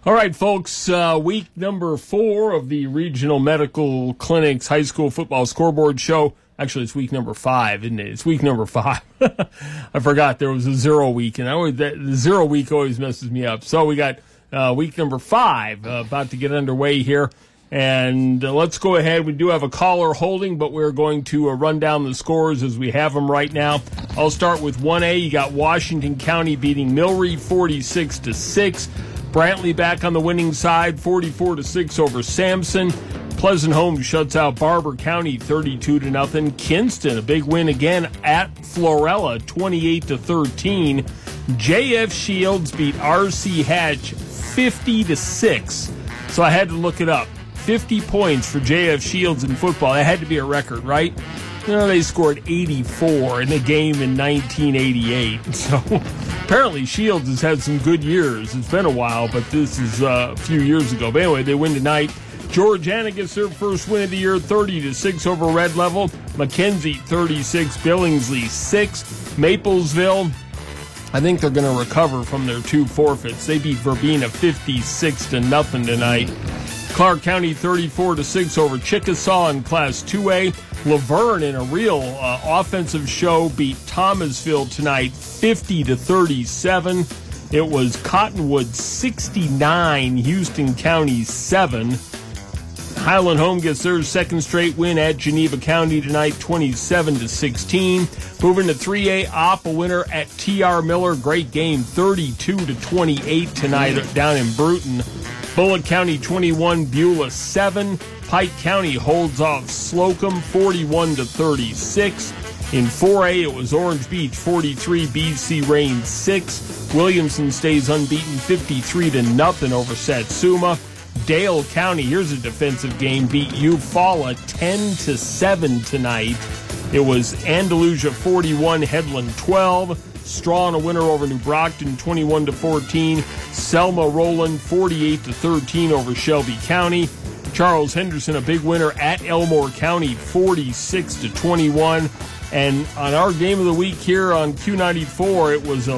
All right, folks, week number 4 of the Regional Medical Clinic's high school football scoreboard show. Actually, it's week number 5, isn't it? It's week number 5. I forgot there was a 0 week, and the 0 week always messes me up. So we got week number 5 about to get underway here. And let's go ahead. We do have a caller holding, but we're going to run down the scores as we have them right now. I'll start with 1A. You got Washington County beating Millry 46-6. Brantley back on the winning side, 44-6 over Sampson. Pleasant Home shuts out Barber County 32-0. Kinston, a big win again at Florella, 28-13. JF Shields beat RC Hatch 50-6. So I had to look it up. 50 points for JF Shields in football. That had to be a record, right? You know, they scored 84 in a game in 1988. So apparently Shields has had some good years. It's been a while, but this is a few years ago. But anyway, they win tonight. Georgiana gets their first win of the year, 30-6 over Red Level. Mackenzie 36, Billingsley 6. Maplesville, I think they're going to recover from their 2 forfeits. They beat Verbena 56-0 tonight. Clark County 34-6 over Chickasaw in Class 2A. Laverne, in a real offensive show, beat Thomasville tonight 50-37. It was Cottonwood 69, Houston County 7. Highland Home gets their second straight win at Geneva County tonight, 27-16. Moving to 3A, Opp, a winner at T.R. Miller. Great game, 32-28 tonight down in Bruton. Bullitt County 21, Beulah 7. Pike County holds off Slocum 41-36. In 4A, it was Orange Beach 43, BC Rain 6. Williamson stays unbeaten 53-0 over Satsuma. Dale County, here's a defensive game, beat Eufaula 10-7 tonight. It was Andalusia 41, Headland 12. Strawn, a winner over New Brockton 21-14. Selma Rowland 48-13 over Shelby County. Charles Henderson, a big winner at Elmore County 46-21. And on our game of the week here on Q94, it was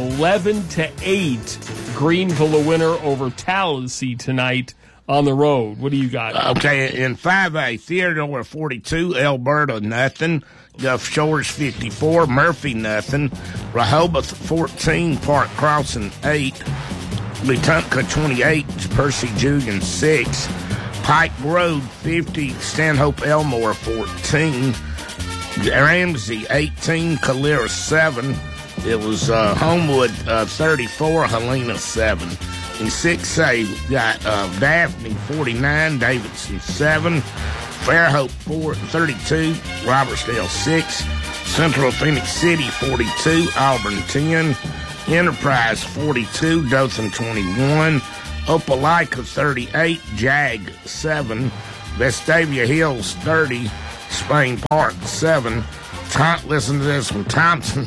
11-8. Greenville, a winner over Tallahassee tonight on the road. What do you got? Okay, in 5A, Theodore 42, Alberta nothing. Gulf Shores 54, Murphy nothing. Rehoboth 14, Park Crossing 8. Letutka 28, Percy Julian 6. Pike Road 50, Stanhope Elmore 14. Ramsey 18, Calera 7. It was Homewood 34, Helena 7. In 6A, we got Daphne 49, Davidson 7. Fairhope 32, Robertsdale 6. Central Phoenix City 42, Auburn 10. Enterprise 42, Dothan 21. Opelika 38, Jag 7. Vestavia Hills 30, Spain Park 7. Listen to this one, Thompson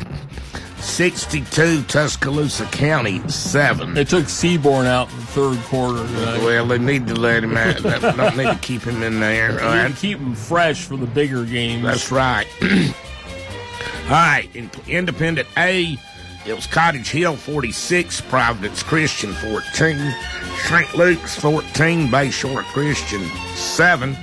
62, Tuscaloosa County 7. They took Seaborn out in the third quarter tonight. Well, they need to let him out. They don't need to keep him in there. All right. Keep him fresh for the bigger games. That's right. All right, in Independent A, it was Cottage Hill 46, Providence Christian 14, St. Luke's 14, Bayshore Christian 7.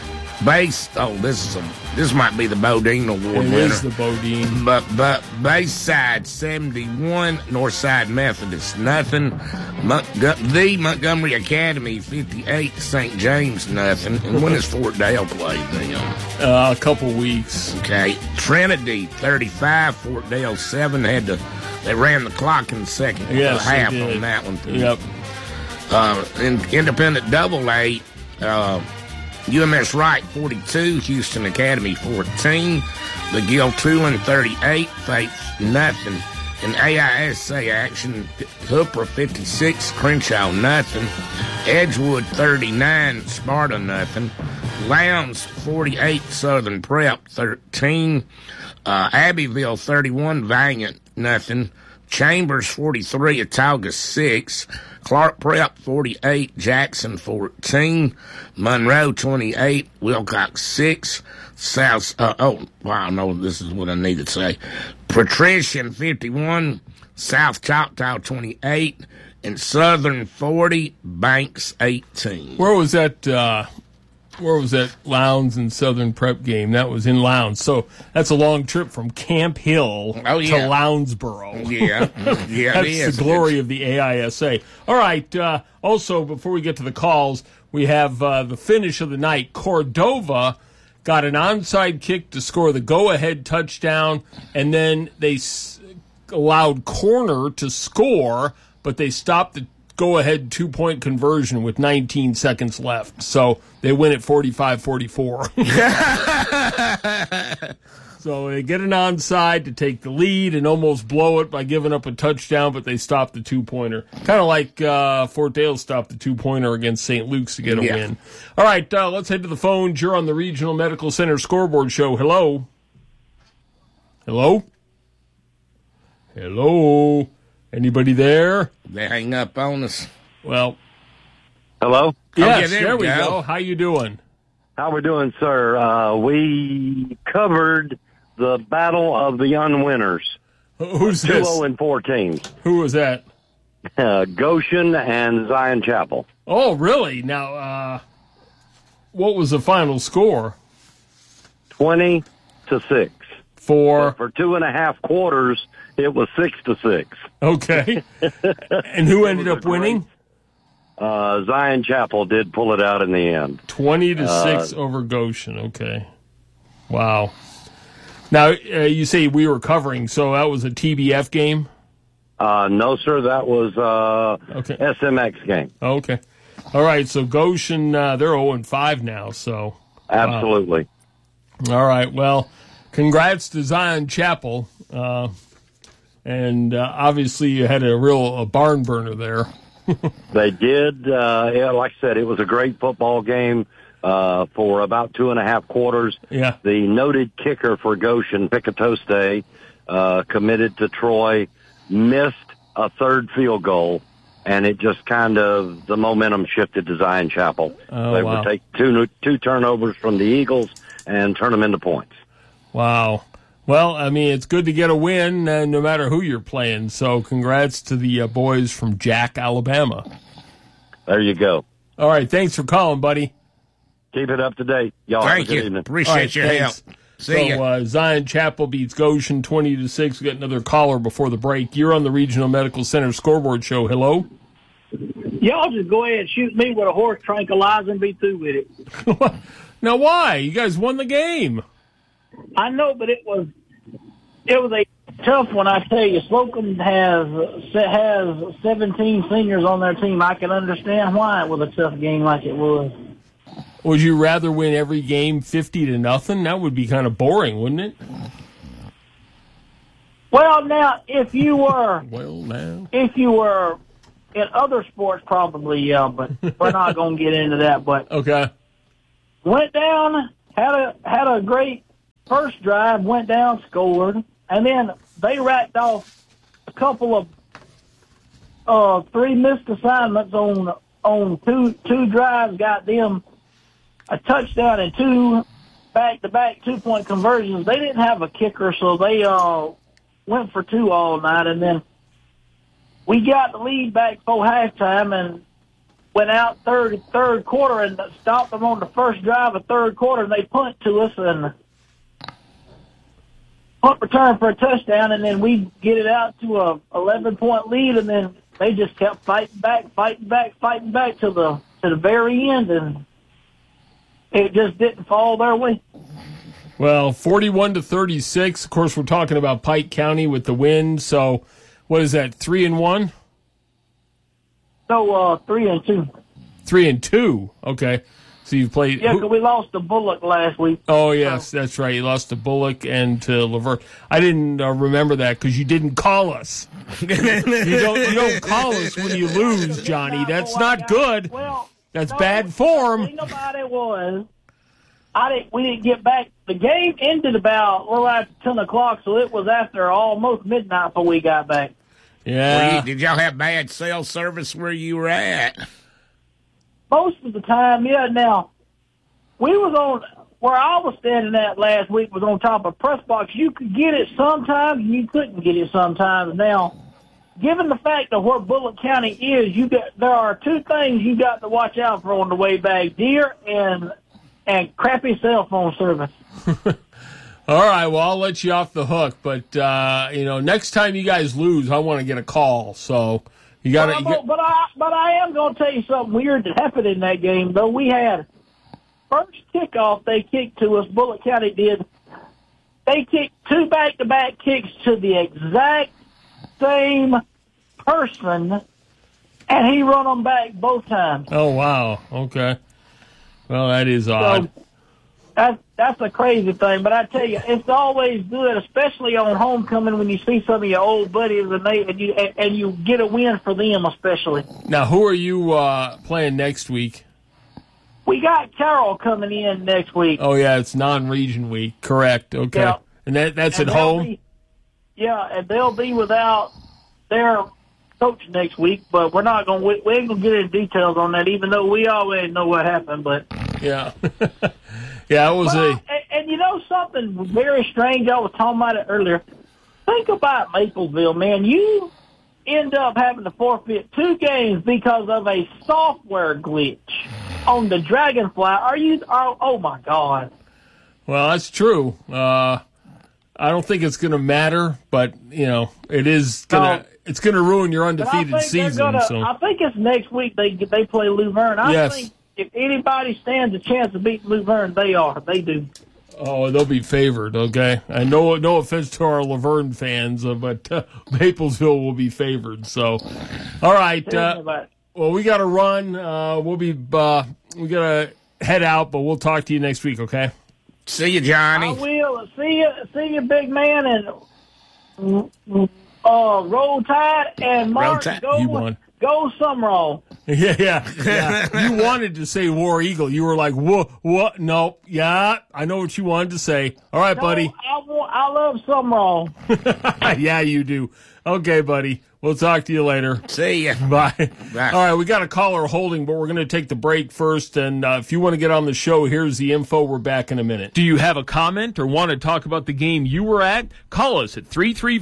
This might be the Bodine Award winner. It is the Bodine. But Bayside 71, Northside Methodist nothing. The Montgomery Academy 58, St. James nothing. And when does Fort Dale play them? A couple weeks. Okay. Trinity 35, Fort Dale 7. They ran the clock in the second half on that one. Yep. In Independent Double A, UMS Wright 42, Houston Academy 14, McGill Tulin 38, Faith nothing. In AISA action, Hooper 56, Crenshaw nothing. Edgewood 39, Sparta nothing. Lowndes 48, Southern Prep 13. Abbeville 31, Valiant nothing. Chambers 43, Atauga 6. Clark Prep 48, Jackson 14. Monroe 28, Wilcox 6. This is what I need to say. Patrician 51, South Choctaw 28. and Southern 40, Banks 18. Where was that? Where was that Lowndes and Southern Prep game? That was in Lowndes. So that's a long trip from Camp Hill to Lounsboro. Yeah, yeah, that's the glory of the AISA. All right. Also, before we get to the calls, we have the finish of the night. Cordova got an onside kick to score the go-ahead touchdown, and then they allowed Corner to score, but they stopped the go-ahead two-point conversion with 19 seconds left. So they win at 45-44. So they get an onside to take the lead and almost blow it by giving up a touchdown, but they stopped the two-pointer. Kind of like Fort Dale stopped the two-pointer against St. Luke's to get a win. All right, let's head to the phones. You're on the Regional Medical Center Scoreboard Show. Hello? Hello? Hello? Anybody there? They hang up on us. Well. Hello? Yes, there we go. How you doing? How we doing, sir? We covered the Battle of the Unwinners. Who's this? 2-0-4 teams. Who was that? Goshen and Zion Chapel. Oh, really? Now, what was the final score? 20-6. For 2.5 quarters, it was 6-6. Okay. And who ended up winning? Zion Chapel did pull it out in the end. 20-6 over Goshen. Okay. Wow. Now, you say we were covering, so that was a TBF game? No, sir, that was SMX game. Okay. All right, so Goshen, they're 0-5 now, so. Absolutely. All right, well, congrats to Zion Chapel. And obviously you had a barn burner there. They did. Like I said, it was a great football game for about 2.5 quarters. Yeah. The noted kicker for Goshen, Picatoste, committed to Troy, missed a third field goal, and it just kind of, the momentum shifted to Zion Chapel. They would take two turnovers from the Eagles and turn them into points. Wow. Well, I mean, it's good to get a win no matter who you're playing. So congrats to the boys from Jack, Alabama. There you go. All right. Thanks for calling, buddy. Keep it up to date. Y'all Thank have a good you. evening. Appreciate your help. See ya. Zion Chapel beats Goshen 20-6. We got another caller before the break. You're on the Regional Medical Center Scoreboard Show. Hello? Y'all just go ahead and shoot me with a horse tranquilizer and be through with it. Now, why? You guys won the game. I know, but it was a tough one, I tell you. Slocum has 17 seniors on their team. I can understand why it was a tough game like it was. Would you rather win every game 50-0? That would be kind of boring, wouldn't it? Well, now, if you were in other sports, probably, yeah, but we're not going to get into that. But okay, went down, had a great first drive, went down, scored, and then they racked off a couple of 3 missed assignments on two drives, got them a touchdown and 2 back-to-back 2-point conversions. They didn't have a kicker, so they went for 2 all night, and then we got the lead back before halftime and went out third quarter and stopped them on the first drive of third quarter, and they punt to us and punt return for a touchdown, and then we get it out to a 11-point lead, and then they just kept fighting back to the very end, and it just didn't fall their way. Well, 41-36. Of course, we're talking about Pike County with the win. So, what is that? 3-1? So 3-2. 3-2. Okay. So you've played. Yeah, because we lost to Bullock last week. Oh yes, that's right. You lost to Bullock and to Levert. I didn't remember that because you didn't call us. you don't call us when you lose, Johnny. That's not good. Well, that's bad form. The thing about it was, we didn't get back. The game ended about a little after 10 o'clock, so it was after almost midnight before we got back. Yeah. Did y'all have bad cell service where you were at? Most of the time, yeah. Now, we was on, where I was standing at last week was on top of press box. You could get it sometimes, and you couldn't get it sometimes. Now, given the fact of where Bullitt County is, there are two things you got to watch out for on the way back: deer and crappy cell phone service. All right, well, I'll let you off the hook, but next time you guys lose, I want to get a call. So you got to. But I am going to tell you something weird that happened in that game. Though we had first kickoff, they kicked to us. Bullitt County did. They kicked 2 back-to-back kicks to the exact same person, and he run them back both times. Oh wow! Okay. Well, that is odd. So, that's a crazy thing, but I tell you, it's always good, especially on homecoming, when you see some of your old buddies and you get a win for them, especially. Now, who are you playing next week? We got Carroll coming in next week. Oh yeah, it's non-region week. Correct. Okay, yeah. And that's at home. And they'll be without their coach next week, but we ain't gonna get into details on that, even though we already know what happened. But yeah. Yeah, it was and you know something very strange, I was talking about it earlier. Think about Mapleville, man. You end up having to forfeit 2 games because of a software glitch on the Dragonfly. Oh my God. Well, that's true. I don't think it's going to matter, but it is going to. It's going to ruin your undefeated season. I think it's next week they play Luverne. I think if anybody stands a chance of beating Luverne, they do. Oh, they'll be favored, okay? And no offense to our Luverne fans, but Maplesville will be favored. So, all right. Well, we got to run. We got to head out, but we'll talk to you next week, okay? See you, Johnny. I will. See you, big man, and Roll Tide, and Mark, go Summerall. Yeah. You wanted to say War Eagle. You were like, what? No. Yeah, I know what you wanted to say. All right, buddy. I love Summerall. Yeah, you do. Okay, buddy. We'll talk to you later. See ya. Bye. All right, we got a caller holding, but we're going to take the break first. And if you want to get on the show, here's the info. We're back in a minute. Do you have a comment or want to talk about the game you were at? Call us at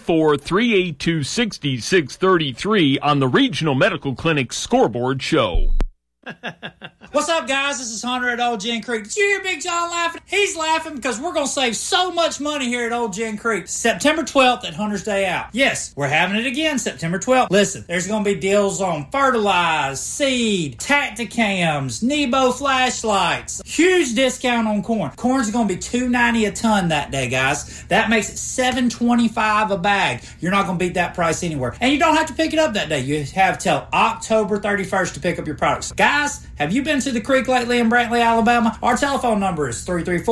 334-382-6633 on the Regional Medical Clinic Scoreboard Show. What's up, guys? This is Hunter at Old Gin Creek. Did you hear Big John laughing? He's laughing because we're going to save so much money here at Old Gin Creek. September 12th at Hunter's Day Out. Yes, we're having it again September 12th. Listen, there's going to be deals on fertilize, seed, Tacticams, Nebo flashlights. Huge discount on corn. Corn's going to be $2.90 a ton that day, guys. That makes it $7.25 a bag. You're not going to beat that price anywhere. And you don't have to pick it up that day. You have till October 31st to pick up your products. Guys, have you been to the creek lately in Brantley, Alabama? Our telephone number is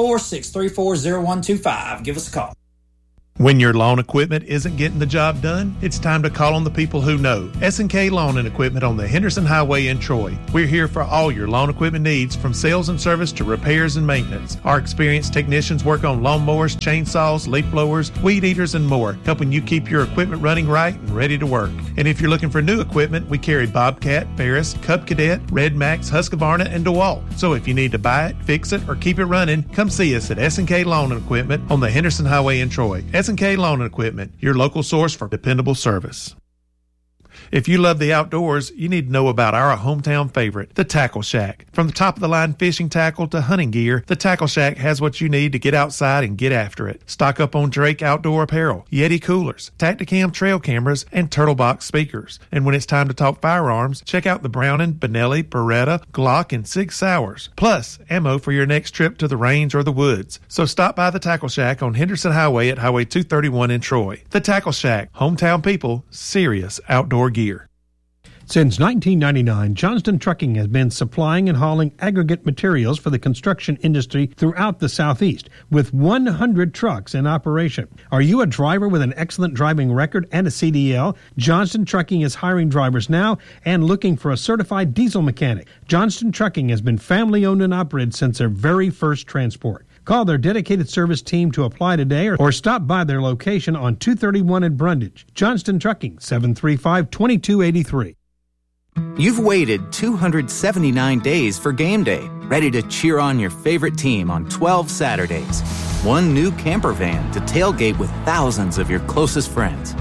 334-634-0125. Give us a call. When your lawn equipment isn't getting the job done, it's time to call on the people who know. S&K Lawn and Equipment on the Henderson Highway in Troy. We're here for all your lawn equipment needs, from sales and service to repairs and maintenance. Our experienced technicians work on lawnmowers, chainsaws, leaf blowers, weed eaters, and more, helping you keep your equipment running right and ready to work. And if you're looking for new equipment, we carry Bobcat, Ferris, Cub Cadet, Red Max, Husqvarna, and DeWalt. So if you need to buy it, fix it, or keep it running, come see us at S&K Lawn and Equipment on the Henderson Highway in Troy. S&K Lawn and Equipment, your local source for dependable service. If you love the outdoors, you need to know about our hometown favorite, the Tackle Shack. From the top-of-the-line fishing tackle to hunting gear, the Tackle Shack has what you need to get outside and get after it. Stock up on Drake outdoor apparel, Yeti coolers, Tacticam trail cameras, and Turtle Box speakers. And when it's time to talk firearms, check out the Browning, Benelli, Beretta, Glock, and Sig Sauers. Plus, ammo for your next trip to the range or the woods. So stop by the Tackle Shack on Henderson Highway at Highway 231 in Troy. The Tackle Shack, hometown people, serious outdoor gear. Since 1999, Johnston Trucking has been supplying and hauling aggregate materials for the construction industry throughout the Southeast, with 100 trucks in operation. Are you a driver with an excellent driving record and a CDL? Johnston Trucking is hiring drivers now and looking for a certified diesel mechanic. Johnston Trucking has been family-owned and operated since their very first transport. Call their dedicated service team to apply today or stop by their location on 231 in Brundage. Johnston Trucking, 735-2283. You've waited 279 days for game day, ready to cheer on your favorite team on 12 Saturdays. One new camper van to tailgate with thousands of your closest friends.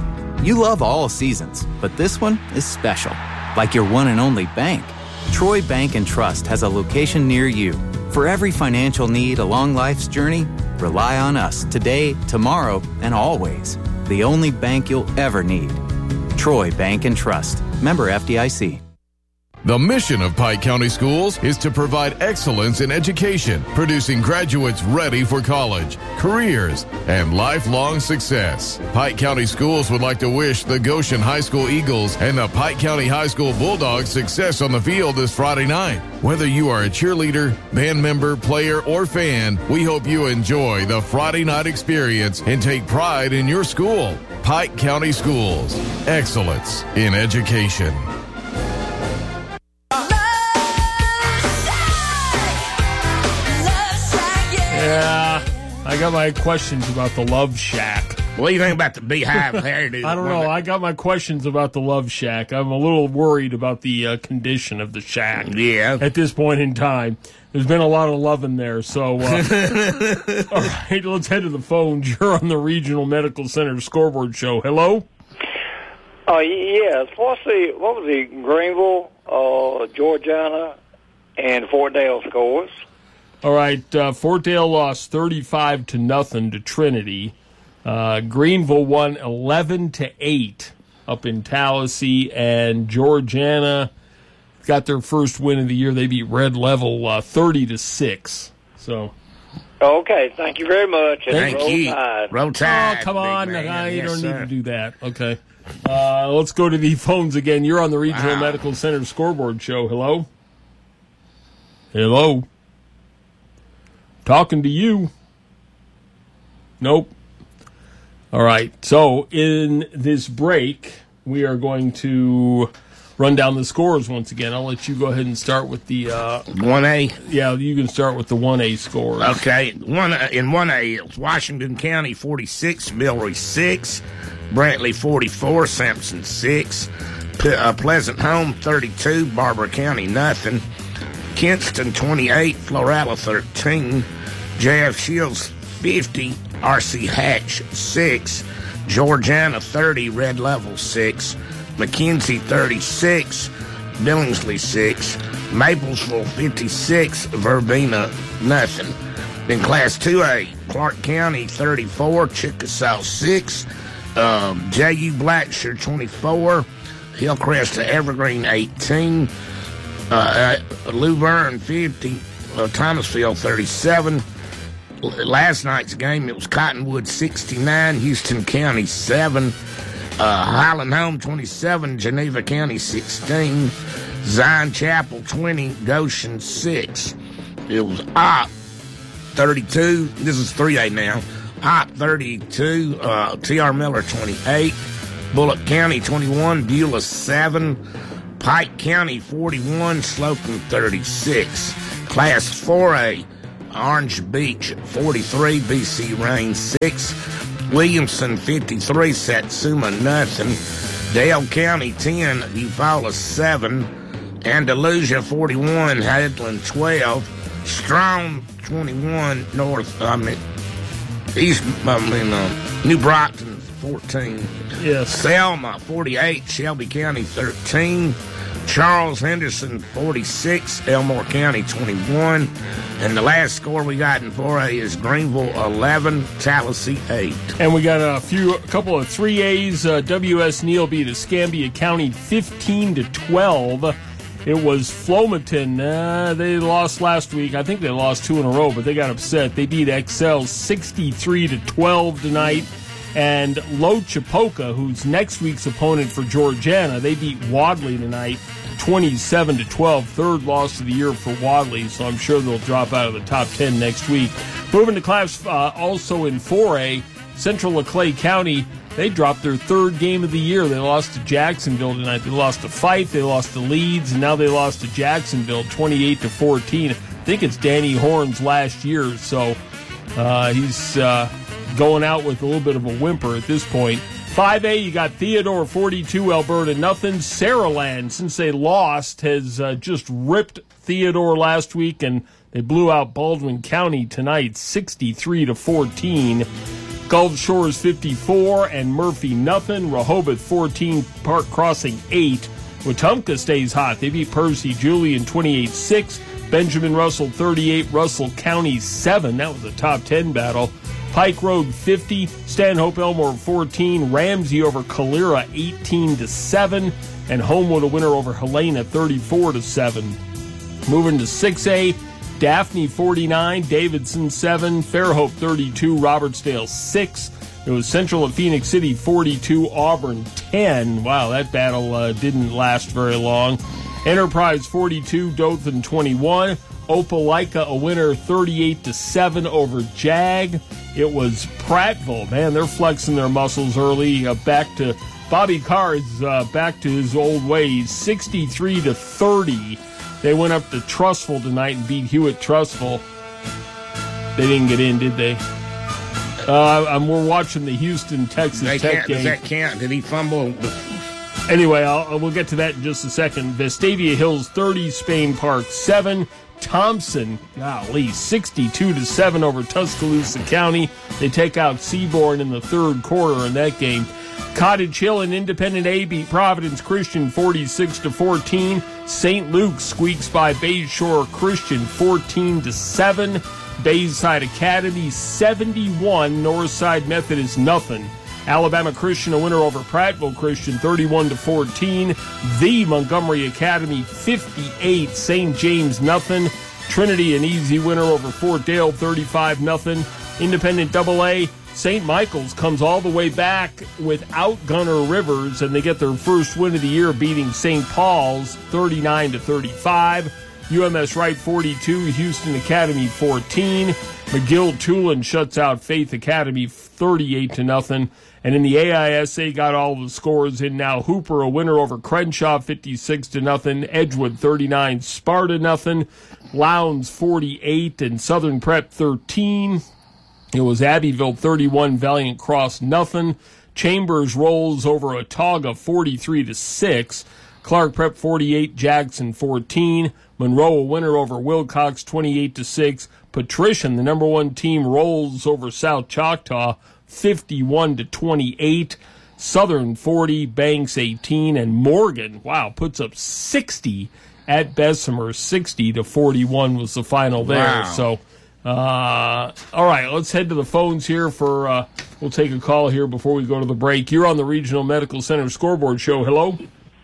You love all seasons, but this one is special. Like your one and only bank. Troy Bank and Trust has a location near you. For every financial need along life's journey, rely on us today, tomorrow, and always. The only bank you'll ever need. Troy Bank and Trust. Member FDIC. The mission of Pike County Schools is to provide excellence in education, producing graduates ready for college, careers, and lifelong success. Pike County Schools would like to wish the Goshen High School Eagles and the Pike County High School Bulldogs success on the field this Friday night. Whether you are a cheerleader, band member, player, or fan, we hope you enjoy the Friday night experience and take pride in your school. Pike County Schools. Excellence in education. Yeah, I got my questions about the Love Shack. What do you think about the beehive hairdo? I don't know. I got my questions about the Love Shack. I'm a little worried about the condition of the shack. Yeah. At this point in time, there's been a lot of love in there. So, all right, let's head to the phones. You're on the Regional Medical Center Scoreboard Show. Hello. Yes. What was the Greenville, Georgiana, and Fort Dale scores? All right, Fort Dale lost 35-0 to Trinity. Greenville won 11-8 up in Tallahassee, and Georgiana got their first win of the year. They beat Red Level 30-6. So. Okay, thank you very much. Thank you. Roll Tide. Oh, come on. You don't need to do that. Okay. Let's go to the phones again. You're on the Regional Medical Center Scoreboard Show. Hello? Hello? Talking to you. Nope. All right. So in this break, we are going to run down the scores once again. I'll let you go ahead and start with the 1A. Yeah, you can start with the 1A scores. Okay. In 1A, it's Washington County 46, Millry 6, Brantley 44, Sampson 6, Pleasant Home 32, Barber County nothing. Kinston 28, Florala 13, J.F. Shields 50, R.C. Hatch 6, Georgiana 30, Red Level 6, McKenzie 36, Billingsley 6, Maplesville 56, Verbena nothing. Then Class 2A, Clark County 34, Chickasaw 6, J.U. Blackshear 24, Hillcrest to Evergreen 18, Luverne 50, Thomasville 37. Last night's game, it was Cottonwood 69, Houston County 7, Highland Home 27, Geneva County 16, Zion Chapel 20, Goshen 6. It was Opp 32. This is 3A now. Opp 32, T.R. Miller 28, Bullock County 21, Beulah 7, Pike County 41, Slocum 36. Class 4A, Orange Beach 43, BC Rain 6, Williamson 53, Satsuma nothing, Dale County 10, Eufaula 7, Andalusia 41, Headland 12, Strong 21, New Brockton 14. Yes. Selma 48, Shelby County 13, Charles Henderson 46, Elmore County 21, and the last score we got in 4A is Greenville 11, Tallahassee 8. And we got a couple of 3As. W.S. Neal beat Escambia County 15-12. It was Flomaton. They lost last week. I think they lost 2 in a row, but they got upset. They beat Excel 63-12 tonight. And Lo Chipoka, who's next week's opponent for Georgiana, they beat Wadley tonight 27-12. Third loss of the year for Wadley, so I'm sure they'll drop out of the top 10 next week. Moving to class also in 4A, Central Laclede County, they dropped their third game of the year. They lost to Jacksonville tonight. They lost to Fife, they lost to Leeds, and now they lost to Jacksonville 28-14. I think it's Danny Horn's last year, so he's going out with a little bit of a whimper at this point. 5A, you got Theodore 42, Alberta nothing. Saraland, since they lost, has just ripped Theodore last week, and they blew out Baldwin County tonight 63-14. Gulf Shores 54 and Murphy nothing. Rehoboth 14, Park Crossing 8. Wetumpka stays hot. They beat Percy Julian 28-6. Benjamin Russell 38, Russell County 7. That was a top 10 battle. Pike Road 50, Stanhope Elmore 14, Ramsey over Calera 18-7, and Homewood a winner over Helena 34-7. Moving to 6A, Daphne 49, Davidson 7, Fairhope 32, Robertsdale 6. It was Central of Phoenix City 42, Auburn 10. Wow, that battle didn't last very long. Enterprise 42, Dothan 21. Opelika a winner 38-7 over Jag. It was Prattville. Man, they're flexing their muscles early. Back to Bobby Carr's back to his old ways. 63-30. They went up to Trussville tonight and beat Hewitt-Trussville. They didn't get in, did they? We're watching the Houston-Texas Tech game. Does that count? Did he fumble? Anyway, we'll get to that in just a second. Vestavia Hills 30, Spain Park 7. Thompson, golly, 62-7 over Tuscaloosa County. They take out Seaborn in the third quarter in that game. Cottage Hill and Independent A beat Providence Christian 46-14. St. Luke squeaks by Bayshore Christian 14-7. Bayside Academy 71. Northside Methodist nothing. Alabama Christian a winner over Prattville Christian 31-14. The Montgomery Academy 58. St. James nothing. Trinity an easy winner over Fort Dale 35-0. Independent AA. St. Michael's comes all the way back without Gunner Rivers, and they get their first win of the year, beating St. Paul's 39-35. UMS Wright 42, Houston Academy 14. McGill Tulane shuts out Faith Academy 38-0. And in the AISA, got all the scores in now. Hooper a winner over Crenshaw 56-0. Edgewood 39, Sparta 0. Lowndes 48 and Southern Prep 13. It was Abbeville 31, Valiant Cross 0. Chambers rolls over Autauga 43-6. Clark Prep 48, Jackson 14. Monroe a winner over Wilcox 28-6. Patrician, the number one team, rolls over South Choctaw 51-28. Southern 40, Banks 18, and Morgan, puts up 60 at Bessemer. 60-41 was the final there. Wow. So, all right, let's head to the phones here for. We'll take a call here before we go to the break. You're on the Regional Medical Center Scoreboard Show. Hello.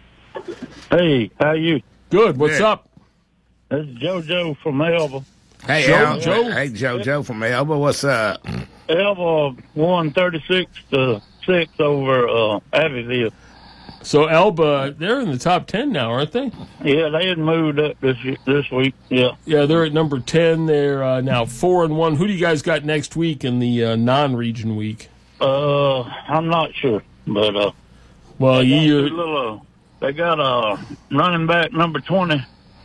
Hey, how you? Good. What's up? This is JoJo from Elba. Hey, Joe. Hey, JoJo from Elba. What's up? Elba won 36-6 over Abbeville. So Elba, they're in the top 10 now, aren't they? Yeah, they had moved up this week. Yeah. Yeah, they're at number 10. They're now 4-1. Who do you guys got next week in the non-region week? I'm not sure, but well, they got running back number 20.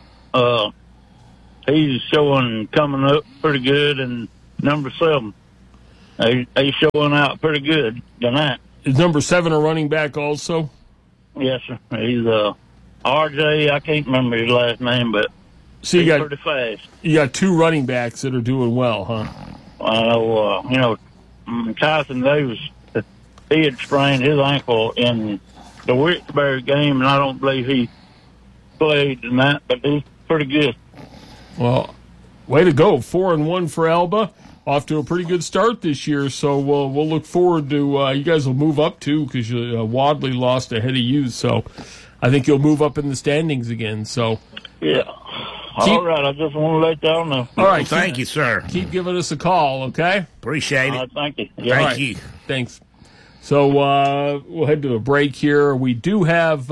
He's coming up pretty good, and number 7. He's showing out pretty good tonight. Is number 7 a running back also? Yes, sir. He's RJ. I can't remember his last name, but so he's pretty fast. You got 2 running backs that are doing well, huh? I know. Tyson Davis, he had sprained his ankle in the Wicksburg game, and I don't believe he played in that, but he's pretty good. Well, way to go. 4-1 for Elba. Off to a pretty good start this year, so we'll look forward to you guys will move up too, because Wadley lost ahead of you, so I think you'll move up in the standings again. So yeah, all right. I just want to let y'all know. All right, thank you, sir. Keep giving us a call, okay? Appreciate it. Thank you. Yeah. Thank you. Thanks. So we'll head to a break here. We do have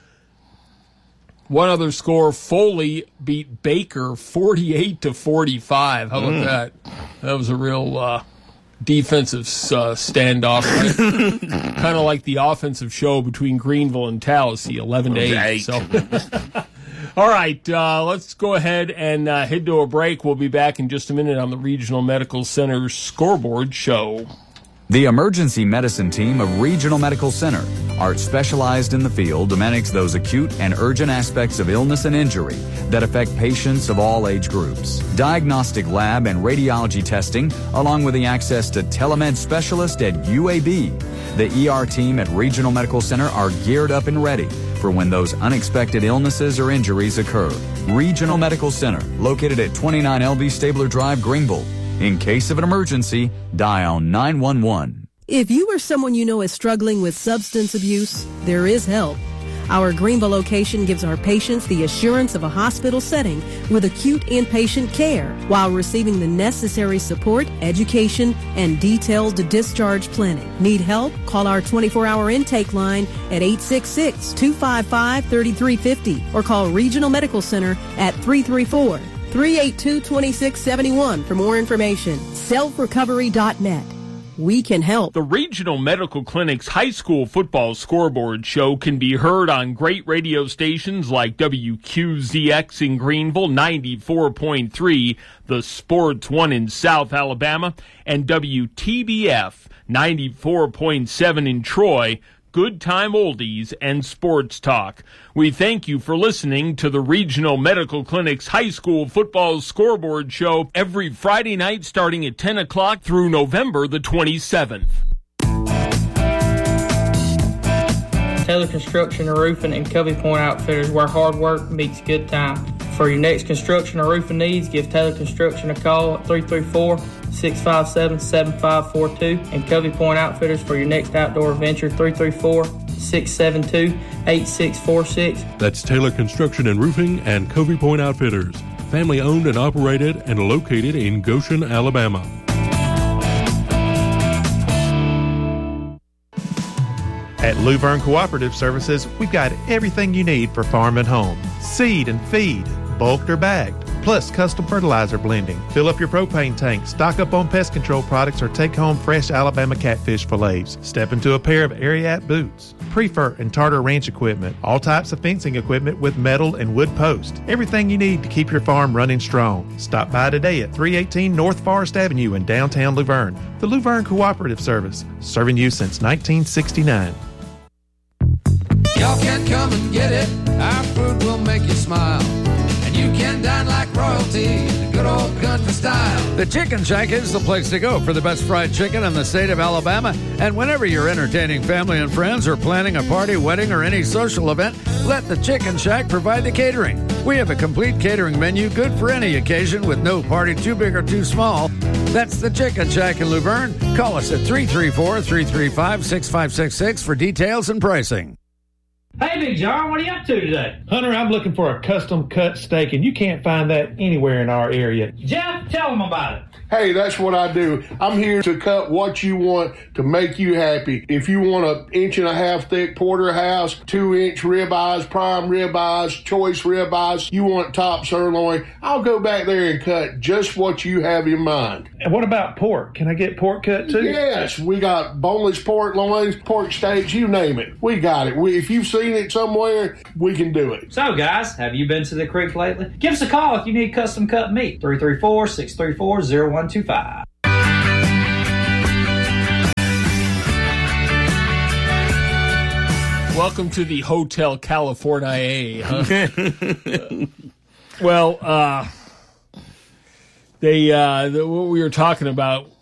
one other score. Foley beat Baker 48-45. How about that? That was a real defensive standoff, right? Kind of like the offensive show between Greenville and Tallahassee, 11-8. So, all right, let's go ahead and head to a break. We'll be back in just a minute on the Regional Medical Center Scoreboard Show. The emergency medicine team of Regional Medical Center, art specialized in the field, mimics those acute and urgent aspects of illness and injury that affect patients of all age groups. Diagnostic lab and radiology testing, along with the access to telemed specialists at UAB. The ER team at Regional Medical Center are geared up and ready for when those unexpected illnesses or injuries occur. Regional Medical Center, located at 29 LV Stabler Drive, Greenville. In case of an emergency, dial 911. If you or someone you know is struggling with substance abuse, there is help. Our Greenville location gives our patients the assurance of a hospital setting with acute inpatient care while receiving the necessary support, education, and detailed discharge planning. Need help? Call our 24-hour intake line at 866-255-3350 or call Regional Medical Center at 334-382-2671 for more information. Selfrecovery.net. We can help. The Regional Medical Clinic's high school football scoreboard show can be heard on great radio stations like WQZX in Greenville, 94.3, The Sports One in South Alabama, and WTBF, 94.7 in Troy. Good time oldies and sports talk. We thank you for listening to the Regional Medical Clinic's high school football scoreboard show every Friday night starting at 10 o'clock through November the 27th. Taylor Construction and Roofing and Covey Point Outfitters, where hard work meets good time. For your next construction or roofing needs, give Taylor Construction a call at 334-657-7542 and Covey Point Outfitters for your next outdoor adventure, 334-672-8646. That's Taylor Construction and Roofing and Covey Point Outfitters. Family owned and operated and located in Goshen, Alabama. At Luverne Cooperative Services, we've got everything you need for farm and home. Seed and feed, bulked or bagged, plus custom fertilizer blending. Fill up your propane tank, stock up on pest control products, or take home fresh Alabama catfish fillets. Step into a pair of Ariat boots, Prefer and Tartar Ranch equipment, all types of fencing equipment with metal and wood posts. Everything you need to keep your farm running strong. Stop by today at 318 North Forest Avenue in downtown Luverne. The Luverne Cooperative Service, serving you since 1969. Y'all can come and get it. Our food will make you smile. And you can dine like royalty in the good old country style. The Chicken Shack is the place to go for the best fried chicken in the state of Alabama. And whenever you're entertaining family and friends or planning a party, wedding, or any social event, let the Chicken Shack provide the catering. We have a complete catering menu good for any occasion with no party too big or too small. That's the Chicken Shack in Luverne. Call us at 334-335-6566 for details and pricing. Hey, Big John, what are you up to today? Hunter, I'm looking for a custom cut steak, and you can't find that anywhere in our area. Jeff, tell them about it. Hey, that's what I do. I'm here to cut what you want to make you happy. If you want an 1.5 inch thick porterhouse, 2-inch ribeyes, prime ribeyes, choice ribeyes, you want top sirloin, I'll go back there and cut just what you have in mind. And what about pork? Can I get pork cut too? Yes, we got boneless pork loins, pork steaks, you name it. We got it. If you've seen it somewhere, we can do it. So, guys, have you been to the creek lately? Give us a call if you need custom cut meat. 334-634-0125. Welcome to the Hotel California. Huh? Well, what we were talking about